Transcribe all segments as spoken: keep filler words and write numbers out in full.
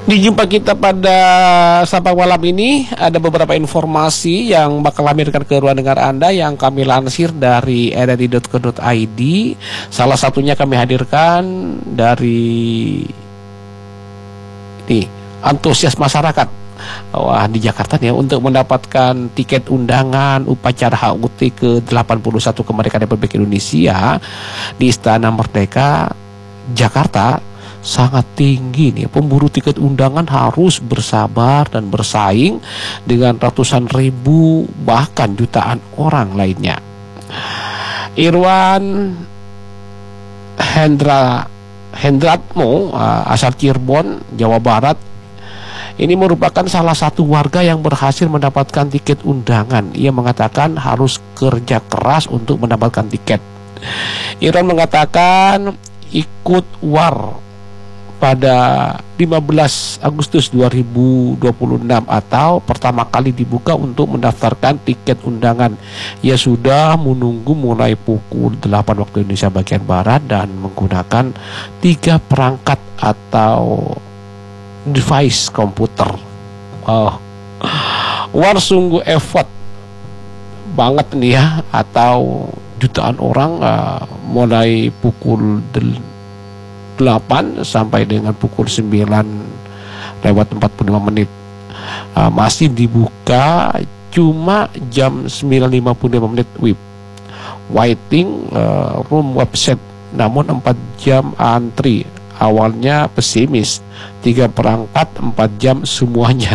Di jumpa kita pada Sapa Malam ini ada beberapa informasi yang bakal kami berikan ke ruang dengar Anda yang kami lansir dari r r i dot co dot i d. Salah satunya kami hadirkan dari nih, antusias masyarakat. Wah, di Jakarta nih untuk mendapatkan tiket undangan upacara H U T ke delapan puluh satu kemerdekaan Republik Indonesia di Istana Merdeka Jakarta sangat tinggi nih. Pemburu tiket undangan harus bersabar dan bersaing dengan ratusan ribu bahkan jutaan orang lainnya. Irwan Hendra Hendratmo asal Cirebon, Jawa Barat, ini merupakan salah satu warga yang berhasil mendapatkan tiket undangan. Ia mengatakan harus kerja keras untuk mendapatkan tiket. Irwan mengatakan ikut war pada lima belas Agustus dua ribu dua puluh enam atau pertama kali dibuka untuk mendaftarkan tiket undangan. Ia sudah menunggu mulai pukul delapan waktu Indonesia bagian Barat dan menggunakan tiga perangkat atau device komputer. Oh, war sungguh effort banget nih ya, atau jutaan orang uh, mulai pukul delapan sampai dengan pukul sembilan lewat empat puluh lima menit uh, masih dibuka cuma jam sembilan lima puluh lima menit web waiting uh, room website, namun empat jam antri. Awalnya pesimis, tiga perangkat empat jam semuanya.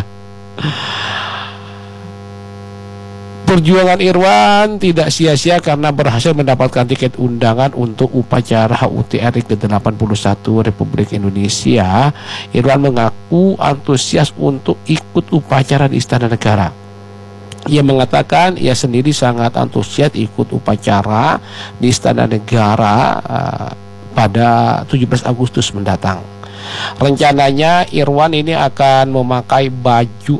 Perjuangan Irwan tidak sia-sia karena berhasil mendapatkan tiket undangan untuk upacara H U T R I ke delapan puluh satu Republik Indonesia. Irwan mengaku antusias untuk ikut upacara di Istana Negara. Ia mengatakan ia sendiri sangat antusias ikut upacara di Istana Negara uh, pada tujuh belas Agustus mendatang. Rencananya Irwan ini akan memakai baju